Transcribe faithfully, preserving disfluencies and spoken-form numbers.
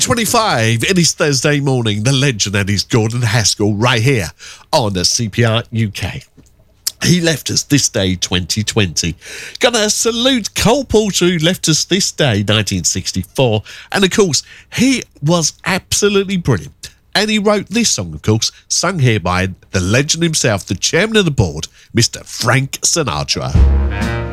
twenty-five, it is Thursday morning. The legend that is Gordon Haskell right here on the C P R U K. He left us this day, twenty twenty. Gonna salute Cole Porter, who left us this day, nineteen sixty-four. And of course, he was absolutely brilliant. And he wrote this song, of course, sung here by the legend himself, the chairman of the board, Mister Frank Sinatra.